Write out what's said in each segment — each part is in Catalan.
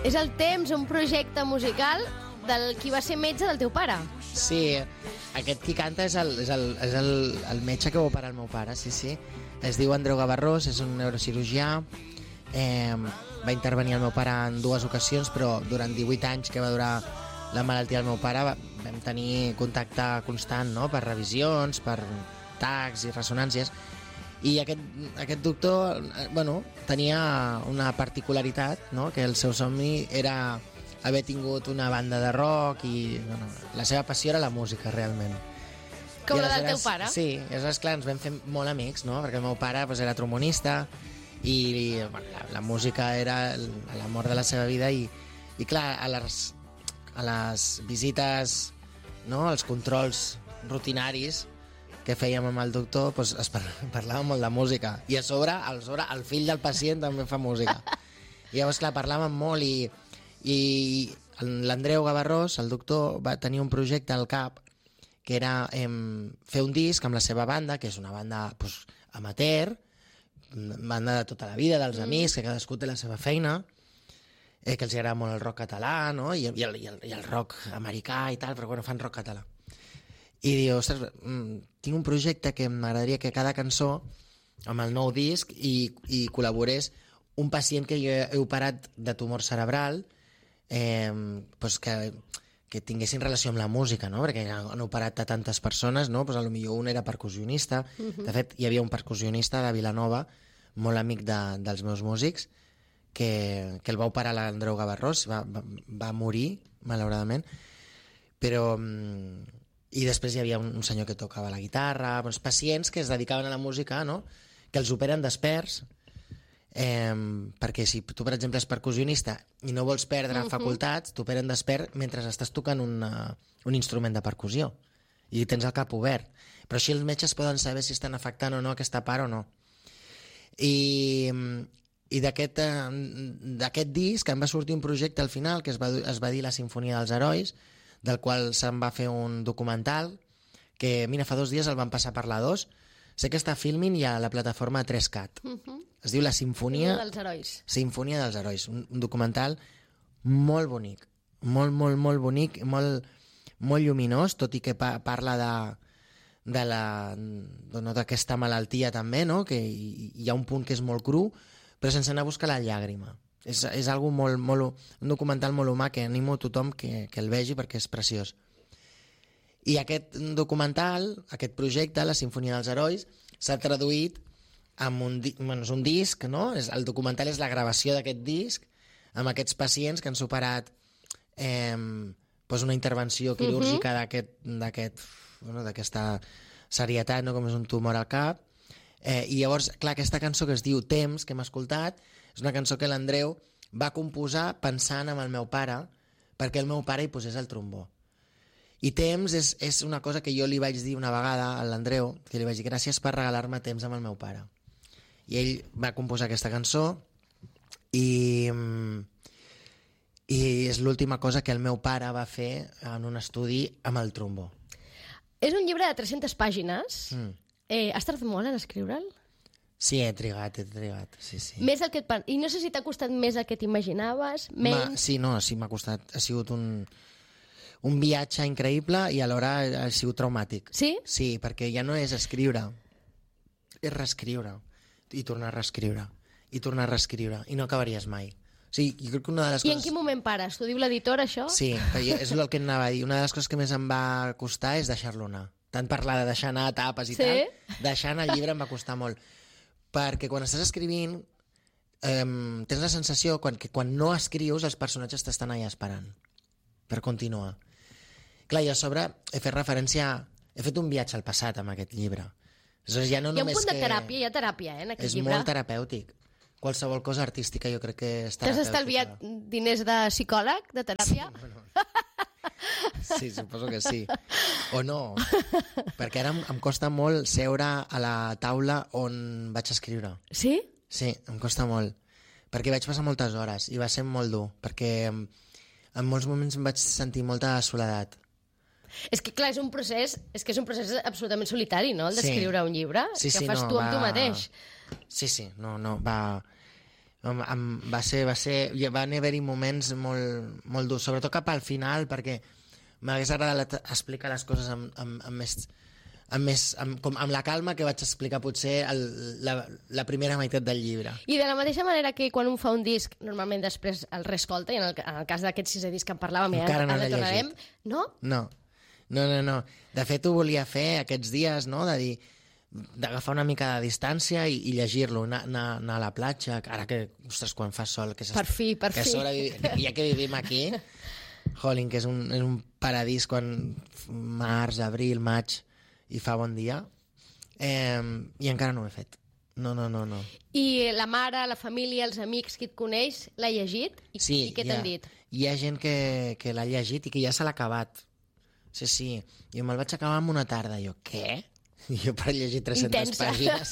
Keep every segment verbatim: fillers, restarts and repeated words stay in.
És el Temps, un projecte musical del qui va ser metge del teu pare. Sí, aquest qui canta és el, és el, és el, el metge que va operar el meu pare, sí, sí. Es diu Andreu Gavarrós, és un neurocirurgià. Eh, va intervenir el meu pare en dues ocasions, però durant divuit anys que va durar la malaltia del meu pare va, vam tenir contacte constant, no?, per revisions, per tacs i ressonàncies. I aquest, aquest doctor, eh, bueno, tenia una particularitat, no?, que el seu somni era haver tingut una banda de rock i, bueno, la seva passió era la música, realment. Com la del teu pare? Sí, i aleshores, clar, ens vam fer molt amics, no?, perquè el meu pare pues, era trombonista i, i bueno, la, la música era l'amor de la seva vida i, i clar, a les, a les visites, no?, als controls rutinaris que fèiem amb el doctor, doncs es parlàvem molt de música. I a sobre, a sobre, el fill del pacient també fa música. I llavors, clar, parlàvem molt i, i l'Andreu Gavarrós, el doctor, va tenir un projecte al cap que era eh, fer un disc amb la seva banda, que és una banda pues, amateur, banda de tota la vida, dels amics, que cadascú té la seva feina, eh, que els agrada molt el rock català, no?, I, i, el, i, el, i el rock americà i tal, però bueno, fan rock català. I diu, ostres, tinc un projecte que m'agradaria que cada cançó, amb el nou disc, i, i col·laborés un pacient que jo he operat de tumor cerebral, eh, pues que, que tinguessin relació amb la música, no?, perquè han operat a tantes persones, no?, pues potser un era percussionista. Uh-huh. De fet, hi havia un percussionista de Vilanova, molt amic de, dels meus músics, que, que el va operar l'Andreu Gavarrós, va, va, va morir, malauradament, però... I després hi havia un, un senyor que tocava la guitarra, doncs pacients que es dedicaven a la música, no?, que els operen desperts, eh, perquè si tu, per exemple, és percussionista i no vols perdre uh-huh. facultats, t'operen despert mentre estàs tocant una, un instrument de percussió i tens el cap obert. Però així els metges poden saber si estan afectant o no aquesta part o no. I, i d'aquest, d'aquest disc em va sortir un projecte al final que es va, es va dir La Simfonia dels Herois, del qual se'n va fer un documental que, mira, fa dos dies el van passar per la dos. Sé que està filming ja a la plataforma tres cat. Uh-huh. Es diu La Simfonia dels Herois. Simfonia dels Herois. Un, un documental molt bonic. Molt, molt, molt bonic, molt, molt lluminós, tot i que pa parla de, de la, no, d'aquesta malaltia també, no?, que hi, hi ha un punt que és molt cru, però sense anar a buscar la llàgrima. És, és algo molt, molt, un documental molt humà que animo a tothom que, que el vegi perquè és preciós. I aquest documental, aquest projecte, La Simfonia dels Herois, s'ha traduït amb un, bueno, és un disc, no? És, el documental és la gravació d'aquest disc amb aquests pacients que han superat eh, pues una intervenció quirúrgica uh-huh. d'aquest, d'aquest, bueno, d'aquesta serietat, no?, com és un tumor al cap. Eh, I llavors, clar, aquesta cançó que es diu Temps, que hem escoltat, és una cançó que l'Andreu va composar pensant en el meu pare, perquè el meu pare hi posés el trombó. I Temps és, és una cosa que jo li vaig dir una vegada a l'Andreu, que li vaig dir gràcies per regalar-me temps amb el meu pare. I ell va composar aquesta cançó i, i és l'última cosa que el meu pare va fer en un estudi amb el trombó. És un llibre de tres-centes pàgines. Mm. Eh, has tardat molt en escriure'l? Sí, he trigat, he trigat, sí, sí. Més del que et... I no sé si t'ha costat més el que t'imaginaves, menys... Ma, sí, no, sí m'ha costat. Ha sigut un, un viatge increïble i alhora ha sigut traumàtic. Sí? Sí, perquè ja no és escriure, és reescriure, i tornar a reescriure, i tornar a reescriure, i no acabaries mai. O sigui, jo crec que una de les I coses... en quin moment pares? T'ho diu l'editor, això? Sí, és el que anava a dir. Una de les coses que més em va costar és deixar-lo anar. Tant parlar de deixar anar etapes i sí? tal, deixar anar el llibre em va costar molt. Perquè quan estàs escrivint eh, tens la sensació quan, que quan no escrius els personatges t'estan allà esperant per continuar. Clar, i a sobre he fet referència, he fet un viatge al passat amb aquest llibre. Aleshores, ja no hi ha un només punt de que... teràpia, hi ha teràpia eh, en aquest és llibre. És molt terapèutic. Qualsevol cosa artística jo crec que és terapèutica. T'has estalviat diners de psicòleg, de teràpia? Sí, bueno. Sí, suposo que sí. O no, perquè ara em, em costa molt seure a la taula on vaig escriure. Sí? Sí, em costa molt. Perquè vaig passar moltes hores i va ser molt dur, perquè en, en molts moments em vaig sentir molta soledat. És que, clar, és un procés, és que és un procés absolutament solitari, no?, el d'escriure sí. un llibre, sí, que sí, fas no, tu amb va... tu mateix. Sí, sí, no, no, va... Em, em, va ser, va ser, van haver-hi moments molt, molt durs, sobretot cap al final, perquè m'hagués agradat explicar les coses amb, amb, amb més... Amb, més, amb, com, amb la calma que vaig explicar potser el, la, la primera meitat del llibre. I de la mateixa manera que quan un fa un disc, normalment després el reescolta, i en el, en el cas d'aquest sisè disc que en parlàvem, encara no l'he tornarem, no? No, no, no, no. De fet, ho volia fer aquests dies, no?, de dir, d'agafar una mica de distància i, i llegir-lo, anar, anar, anar a la platja, ara que, ostres, quan fa sol, que, per fi, per que fi. Sobre, ja que vivim aquí, jolín, que és un, és un paradís quan març, abril, maig, i fa bon dia, eh, i encara no ho he fet. No, no, no, no. I la mare, la família, els amics que et coneix, l'ha llegit? I, sí, i què t'han dit? Hi ha gent que, que l'ha llegit i que ja se l'ha acabat. Sí, sí. Jo me'l vaig acabar en una tarda. Jo, què? I jo per llegir tres-centes Intensa. pàgines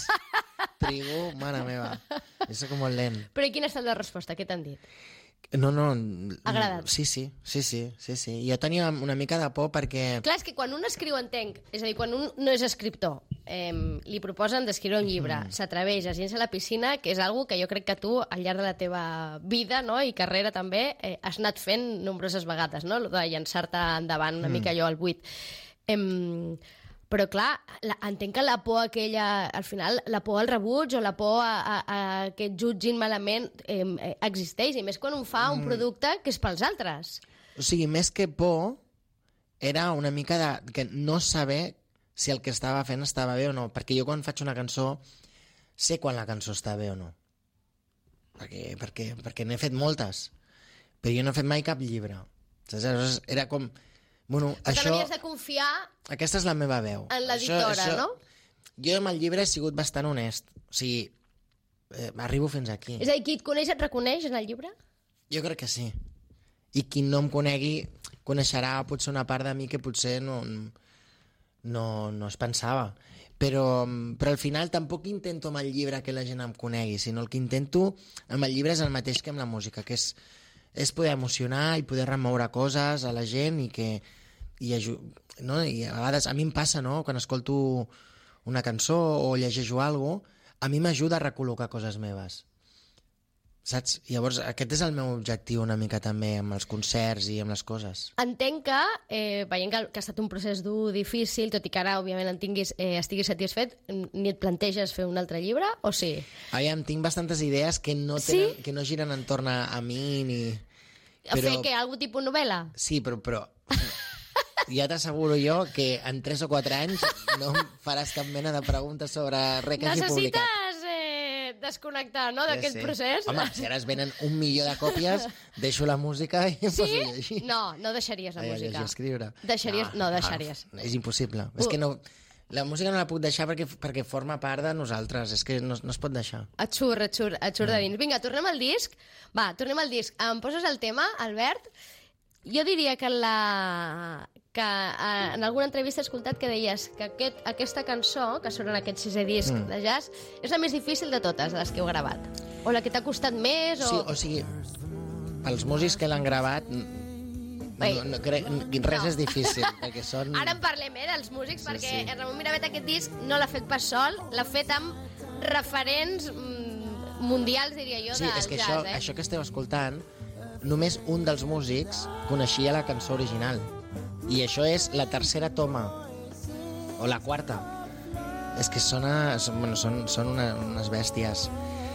trigo, mare meva. És com molt lent. Però i quina ha estat la resposta? Què t'han dit? No, no... Agradat. Sí, sí, sí, sí, sí, sí. Jo tenia una mica de por perquè... Clar, és que quan un escriu, entenc, és a dir, quan un no és escriptor, eh, li proposen d'escriure un llibre, mm. s'atreveix a llençar a la piscina, que és algo que jo crec que tu, al llarg de la teva vida, no?, i carrera també, eh, has anat fent nombroses vegades, no?, de llençar-te endavant una mm. mica allò al buit. Eh, però clar, la, entenc que la por aquella, al final, la por al rebuig o la por a, a, a que et jutgin malament eh, existeix, i més quan un fa un producte que és pels altres. O sigui, més que por, era una mica de que no saber si el que estava fent estava bé o no, perquè jo quan faig una cançó sé quan la cançó està bé o no, perquè, perquè, perquè n'he fet moltes, però jo no he fet mai cap llibre. Aleshores, era com... Bueno, però això... no havies de confiar... Aquesta és la meva veu. En l'editora, no? Jo amb el llibre he sigut bastant honest. O sigui, eh, arribo fins aquí. És a dir, qui et coneix et reconeix en el llibre? Jo crec que sí. I qui no em conegui coneixerà potser una part de mi que potser no, no, no es pensava. Però, però al final tampoc intento amb el llibre que la gent em conegui, sinó el que intento amb el llibre és el mateix que amb la música, que és és poder emocionar i poder remoure coses a la gent i que i, no? I a vegades a mi em passa, no?, quan escolto una cançó o llegeixo alguna cosa, a mi m'ajuda a recol·locar coses meves, saps? Llavors aquest és el meu objectiu una mica també amb els concerts i amb les coses. Entenc que, eh, veient que, que ha estat un procés dur, difícil, tot i que ara òbviament en tinguis, eh, estiguis satisfet, ni et planteges fer un altre llibre, o sí? Aviam, tinc bastantes idees que no, tenen, sí? que no giren entorn a, a mi ni... Però... A fer què? Algun tipus novel·la? Sí, però, però ja t'asseguro jo que en tres o quatre anys no em faràs cap mena de preguntes sobre res que hagi publicat. Necessites eh, desconnectar, no?, d'aquest sí, sí. procés. Home, si ara es venen un milió de còpies, deixo la música i em sí? poso a llegir. No, no deixaries la Ai, música. A escriure. Deixaries... No, no deixaries. No, és impossible. Uh. És que no... La música no la puc deixar perquè, perquè forma part de nosaltres. És que no, no es pot deixar. Et surt, et surt, et surt de dins. Vinga, tornem al disc. Va, tornem al disc. Em poses el tema, Albert? Jo diria que, la... que eh, en alguna entrevista he escoltat que deies que aquest, aquesta cançó, que surt en aquest sisè disc mm. de jazz, és la més difícil de totes, de les que heu gravat. O la que t'ha costat més, o... Sí, o sigui, pels músics que l'han gravat... No, no, crec, res no. és difícil, perquè són... Ara en parlem, eh, dels músics, sí, perquè sí. Ramon Miravet aquest disc no l'ha fet pas sol, l'ha fet amb referents mm, mundials, diria jo, sí, del és que jazz, això, eh? això que esteu escoltant, només un dels músics coneixia la cançó original. I això és la tercera toma, o la quarta. És que sona, són, bueno, són, són una, unes bèsties.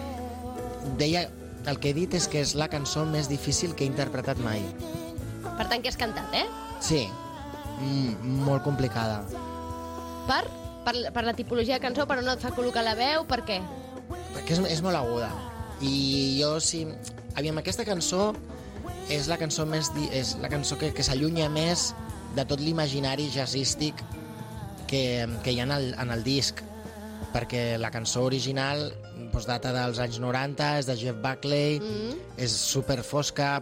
Deia, el que he dit és que és la cançó més difícil que he interpretat mai. Per tant, que has cantat, eh? Sí, mm, molt complicada. Per? Per, per la tipologia de cançó, però no et fa col·locar la veu, per què? Perquè és, és molt aguda. I jo, sí... Aviam, aquesta cançó és la cançó més di... és la cançó que, que s'allunya més de tot l'imaginari jazzístic que, que hi ha en el, en el disc. Perquè la cançó original doncs, data dels anys noranta, és de Jeff Buckley, mm-hmm. és super fosca,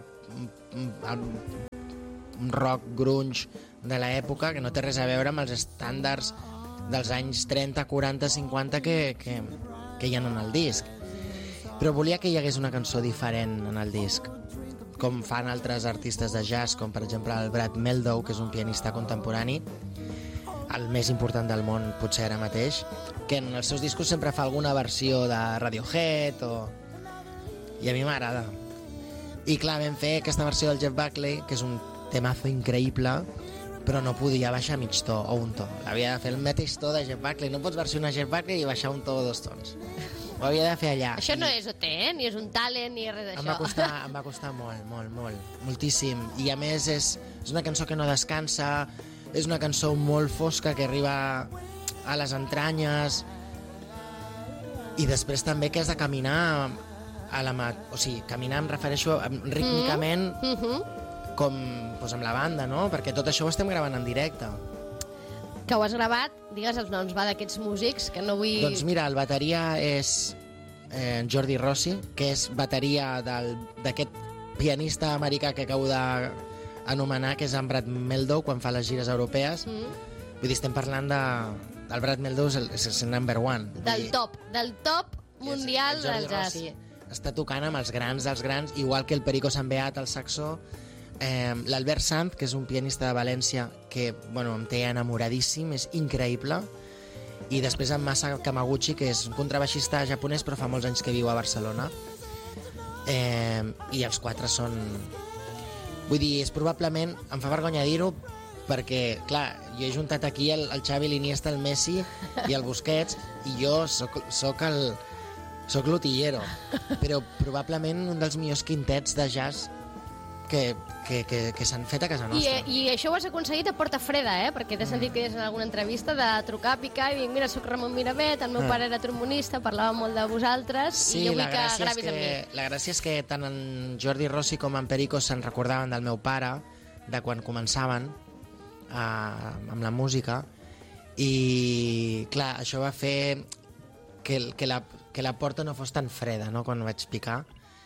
un rock grunge de l'època que no té res a veure amb els estàndards dels anys trenta, quaranta, cinquanta que, que, que hi ha en el disc. Però volia que hi hagués una cançó diferent en el disc, com fan altres artistes de jazz, com per exemple el Brad Mehldau, que és un pianista contemporani, el més important del món potser ara mateix, que en els seus discos sempre fa alguna versió de Radiohead o... I a mi m'agrada. I clar, vam fer aquesta versió del Jeff Buckley, que és un temazo increïble, però no podia baixar mig to o un to. Havia de fer el mateix to de Jeff Buckley. No pots versionar Jeff Buckley i baixar un to o dos tons. Ho havia de fer allà. Això no és O T, eh? Ni és un talent, ni res d'això. Em va costar, em va costar molt, molt, molt. Moltíssim. I a més és, és una cançó que no descansa, és una cançó molt fosca que arriba a les entranyes, i després també que has de caminar a la mà... O sigui, caminar em refereixo rítmicament Mm -hmm. com doncs, amb la banda, no? Perquè tot això ho estem gravant en directe. Que ho has gravat, digues els noms, va, d'aquests músics, que no vull... Doncs mira, el bateria és eh, Jordi Rossi, que és bateria del- d'aquest pianista americà que acabo d'anomenar, que és en Brad Mehldau, quan fa les gires europees. Mm. Vull dir, estem parlant de... El Brad Mehldau és el, és el number one. Vull Del dir, top, del top mundial el Jordi del jazz. Rossi està tocant amb els grans dels grans, igual que el Perico Sambeat al saxó, eh, l'Albert Sanz, que és un pianista de València que bueno, em té enamoradíssim, és increïble, i després en Masa Kamaguchi, que és un contrabaixista japonès però fa molts anys que viu a Barcelona, eh, i els quatre són... Vull dir, és probablement, em fa vergonya dir-ho, perquè, clar, jo he juntat aquí el, el Xavi, l'Iniesta, el Messi i el Busquets, i jo soc, soc el... soc l'utillero, però probablement un dels millors quintets de jazz que, que, que, que s'han fet a casa I, nostra. I això ho has aconseguit a porta freda, eh? Perquè t'he sentit que deies en alguna entrevista de trucar, picar i dir, mira, soc Ramon Miravet, el meu Ah. pare era trombonista, parlava molt de vosaltres, Sí, i jo vull la que gràcia, és gravis amb que, mi. la gràcia és que tant en Jordi Rossi com en Perico se'n recordaven del meu pare, de quan començaven a, amb la música, i clar, això va fer que, el- que, la, que la porta no fos tan freda, no?, quan ho vaig picar.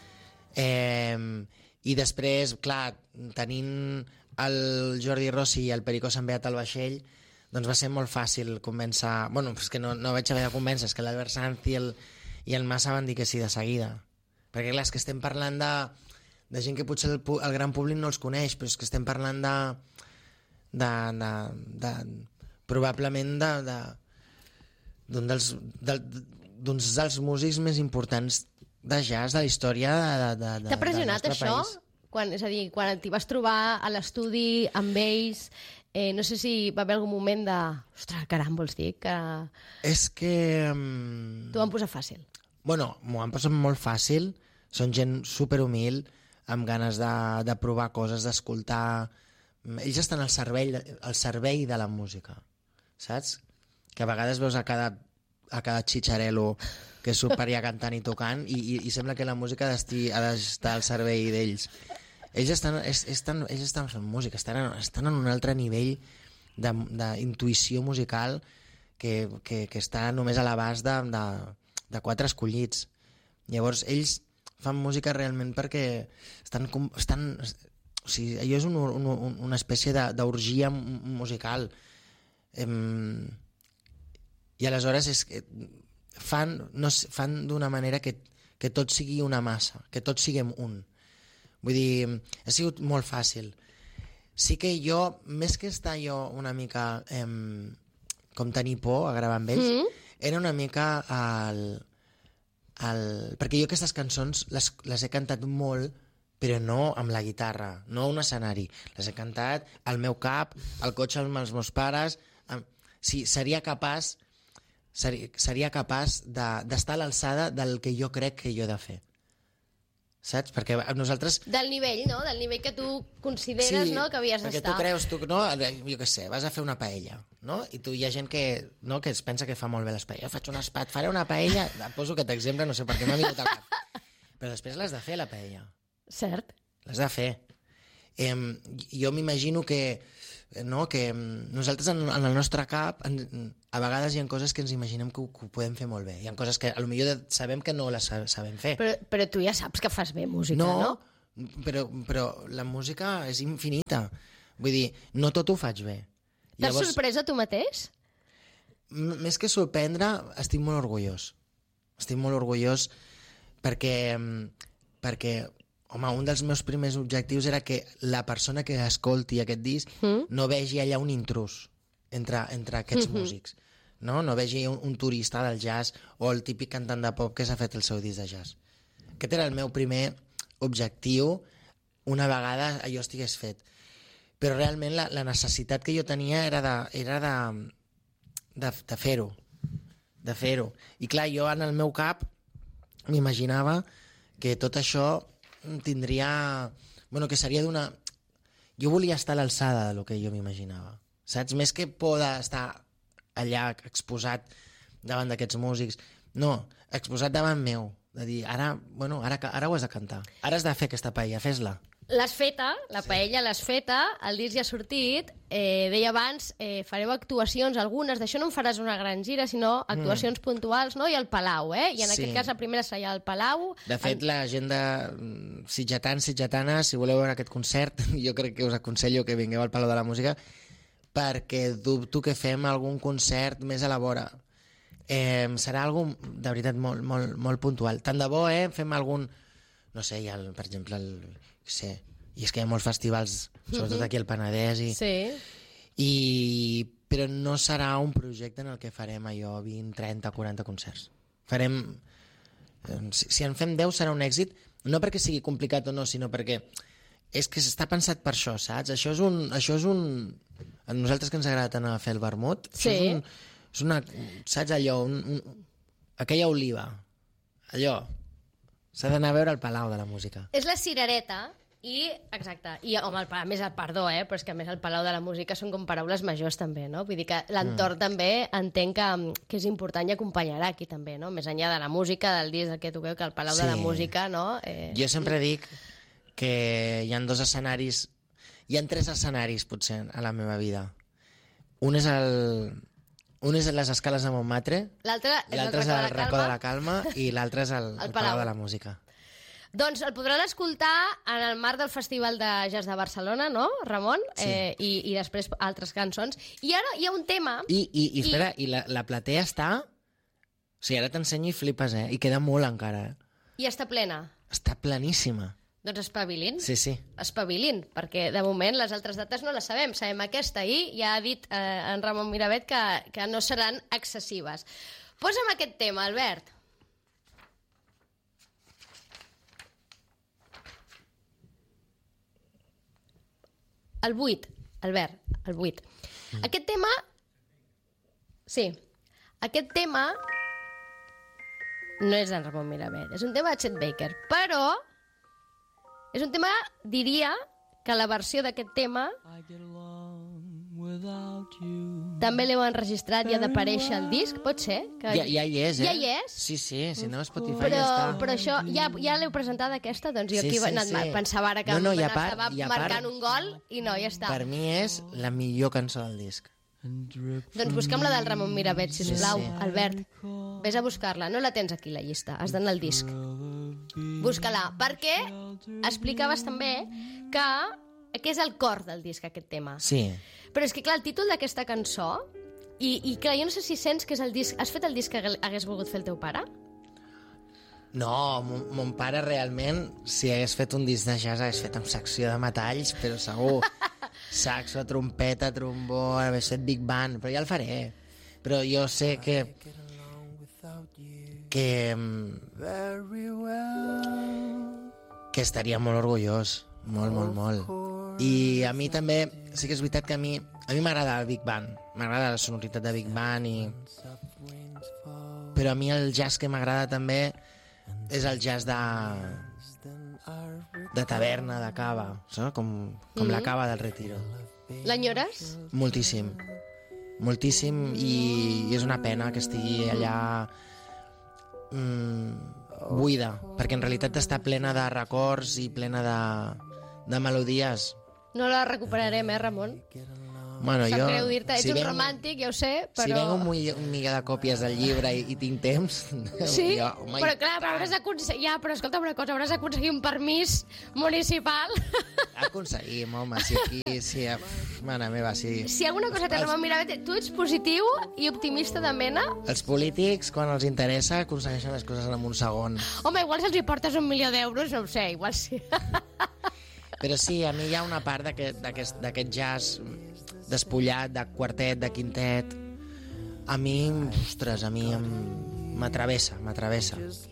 Eh, I després, clar, tenint el Jordi Rossi i el Perico Sambeat al vaixell, doncs va ser molt fàcil convèncer... Bueno, és que no, no vaig haver de convèncer, és que l'Albert Sanz i el, i el Massa van dir que sí de seguida. Perquè, clar, és que estem parlant de, de gent que potser el, pu- el gran públic no els coneix, però és que estem parlant de... de, de, de probablement de... de d'un dels, del, d'uns dels músics més importants de jazz de la història de, de, de, T'ha pressionat del nostre això? país. Quan, és a dir, quan t'hi vas trobar a l'estudi amb ells, eh, no sé si va haver algun moment de... Ostres, caram, vols dir que És que... Um... t'ho van posar fàcil? Bueno, m'ho han passat molt fàcil, són gent superhumil, amb ganes de, de provar coses, d'escoltar... Ells estan al servei, al servei de la música, saps? Que a vegades veus a cada, a cada xitxarelo que surt per allà cantant i tocant i, i, i sembla que la música ha d'estar al servei d'ells. Ells estan, es, estan, ells estan fent música, estan en, estan en un altre nivell d'intuïció musical que, que, que està només a l'abast de, de, de quatre escollits. Llavors, ells fan música realment perquè estan... com- estan o sigui, allò és un, un, una espècie de- d'orgia musical. Em, I aleshores és que fan, no, s- fan d'una manera que, que tot sigui una massa, que tots siguem un. Vull dir, ha sigut molt fàcil. Sí que jo, més que estar jo una mica em, com tenir por a gravar amb ells, Mm. era una mica el, el... Perquè jo aquestes cançons les, les he cantat molt, però no amb la guitarra, no a un escenari. Les he cantat al meu cap, al cotxe amb els meus pares... Amb... Sí, seria capaç, seria, seria capaç de- d'estar a l'alçada del que jo crec que jo he de fer. Saps? Perquè nosaltres... Del nivell, no? Del nivell que tu consideres, no?, que havies perquè d'estar. tu creus, tu, no? Jo què sé, vas a fer una paella, no? I tu hi ha gent que, no, que es pensa que fa molt bé les paelles. Jo faig un espat, faré una paella, et poso aquest exemple, no sé per què m'ha vingut al cap. Però després l'has de fer, la paella. Cert. L'has de fer. Eh, jo m'imagino que, no, que nosaltres en, en el nostre cap en, a vegades hi ha coses que ens imaginem que ho, que ho podem fer molt bé. Hi ha coses que potser sabem que no les sa- sabem fer. Però, però tu ja saps que fas bé música, no? No, però, però la música és infinita. Vull dir, no tot ho faig bé. T'has sorpresa tu mateix? m- més que sorprendre, estic molt orgullós. Estic molt orgullós perquè, mm, perquè home, un dels meus primers objectius era que la persona que escolti aquest disc Mm. no vegi allà un intrus entre, entre aquests Mhm. músics. No? No vegi un, un turista del jazz o el típic cantant de pop que s'ha fet el seu disc de jazz. aquest era el meu primer objectiu una vegada allò estigués fet. Però realment la, la necessitat que jo tenia era de, era de, de, de fer-ho. De fer-ho. I clar, jo en el meu cap m'imaginava que tot això tindria... Bueno, que seria d'una... Jo volia estar a l'alçada del que jo m'imaginava. Saps? Més que por d'estar allà exposat davant d'aquests músics. No, exposat davant meu. De dir, ara, bueno, ara, ara ho has de cantar. Ara has de fer aquesta paella, fes-la. L'has feta, la paella l'has feta, el disc ja ha sortit, eh, deia abans, eh, fareu actuacions, algunes, d'això no en faràs una gran gira, sinó actuacions mm. puntuals, no? I al Palau, eh? I en sí. aquest cas la primera serà al Palau. De fet, en... la gent de sitgetans, sitgetanes, si voleu veure aquest concert, jo crec que us aconsello que vingueu al Palau de la Música, perquè dubto que fem algun concert més a la vora. Eh, serà algo de veritat molt, molt, molt puntual. Tant de bo, eh? Fem algun... No sé, hi ha, el, per exemple, el... sé, i és que hi ha molts festivals, sobretot aquí al Penedès, i, sí. i, però no serà un projecte en el que farem allò vint, trenta, quaranta concerts. Farem, si, si en fem deu serà un èxit, no perquè sigui complicat o no, sinó perquè és que s'està pensat per això, saps? Això és un... Això és un a nosaltres que ens agrada tant a fer el vermut, sí. això és, un, és una... Saps allò? Un, un, aquella oliva, allò... S'ha d'anar a veure el Palau de la Música. És la cirereta i, exacte, i home, el, a més el perdó, eh, però és que a més el Palau de la Música són com paraules majors també, no? Vull dir que l'entorn mm. també entenc que, que és important i acompanyarà aquí també, no? Més enllà de la música, del disc, que toqueu, que el Palau sí. de la Música, no? Eh... Jo sempre dic que hi ha dos escenaris, hi ha tres escenaris potser a la meva vida. Un és el... Un és les escales de Montmartre, l'altre és el racó de la Calma i l'altre és el, el, el Palau de la Música. Doncs el podran escoltar en el marc del Festival de Jazz de Barcelona, no, Ramon? Sí. Eh, i, I després altres cançons. I ara hi ha un tema... I, i, i espera, i, i la, la platea està... O sigui, ara t'ensenyo i flipes, eh? I queda molt encara. I està plena? Està pleníssima. Doncs espavilin. Sí, sí. Espavilin, perquè de moment les altres dates no les sabem. Sabem aquesta i ja ha dit eh, en Ramon Miravet que, que no seran excessives. Posa'm aquest tema, Albert. El vuit, Albert, el vuit. Mm. Aquest tema... Sí. Aquest tema no és d'en Ramon Miravet, és un tema de Chet Baker, però... És un tema, diria, que la versió d'aquest tema també l'heu enregistrat i ha d'aparèixer al disc, pot ser? Que... Ja, ja hi és, eh? Ja hi és? Sí, sí, si no Spotify però, ja està. Però això, ja, ja l'heu presentat aquesta? Doncs jo sí, aquí sí, anat, sí. pensava ara que no, no, estava part, marcant part, un gol i no, ja està. Per mi és la millor cançó del disc. Doncs busca'm la del Ramon Miravet, sisplau, sí, sí. Albert. Vés a buscar-la, no la tens aquí, la llista, has d'anar al disc. Busca-la, perquè explicaves també que, que és el cor del disc, aquest tema. Sí. Però és que, clar, el títol d'aquesta cançó, i, i clar, jo no sé si sents que és el disc... Has fet el disc que hagués volgut fer el teu pare? No, mon, mon pare realment, si hagués fet un disc de jazz, hagués fet amb secció de metalls, però segur. Saxo, trompeta, trombó, hagués fet Big Band, però ja el faré. Però jo sé que... que... que estaria molt orgullós. Molt, molt, molt. I a mi també, sí que és veritat que a mi a mi m'agrada el Big Band, m'agrada la sonoritat de Big Band, i... però a mi el jazz que m'agrada també és el jazz de de taverna, de cava, saps? Com, com mm-hmm. la cava del Retiro. L'enyores? Moltíssim, moltíssim, i, i és una pena que estigui allà mm, buida, perquè en realitat està plena de records i plena de, de melodies. No la recuperarem, eh, Ramon? Bueno, Sap jo, greu dir-te, ets si un vengo, romàntic, ja ho sé, però... Si vengo un, un milió de còpies del llibre i, i tinc temps... Sí? Jo, oh però clar, però hauràs d'aconseguir... Ja, però escolta una cosa, hauràs d'aconseguir un permís municipal. Aconseguim, home, si aquí... Si, mare meva, si... Si alguna cosa té Ramon Miravet, tu ets positiu i optimista de mena? Els polítics, quan els interessa, aconsegueixen les coses en un segon. Home, igual si els hi portes un milió d'euros, no ho sé, igual sí. Però sí, a mi hi ha una part d'aquest jazz despullat, de quartet, de quintet. A mi, ostres, a mi m'atravessa, m'atravessa.